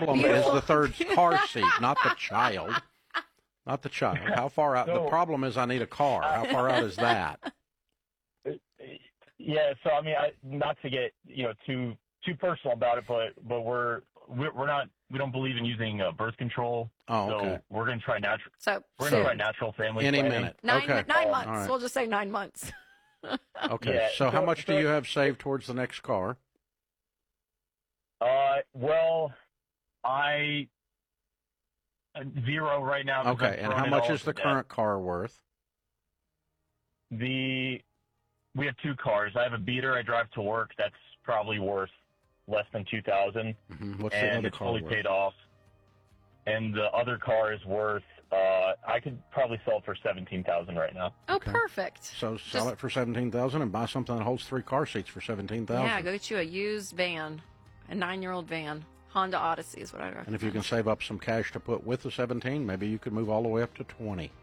problem is the third car seat, not the child. Not the child. How far out? The problem is I need a car. How far out is that? Yeah, so I mean, not to get too personal about it, but we're not, we don't believe in using birth control. Oh, okay. So we're gonna try natural. So we're gonna try natural family any planning. minute. 9 Okay. months. Right. We'll just say 9 months. Okay. Yeah, So how much do you have saved towards the next car? Well, zero right now. Okay. And how much is the current car worth? We have two cars. I have a beater I drive to work. That's probably worth less than $2,000, What's the and other it's car fully worth? paid off. And the other car is worth. I could probably sell it for $17,000 right now. Oh, Okay. perfect. So sell it for $17,000 and buy something that holds 3 car seats for $17,000. Yeah, go get you a used van, a 9-year-old van. Honda Odyssey is what I recommend. And if you can save up some cash to put with the 17, maybe you could move all the way up to 20.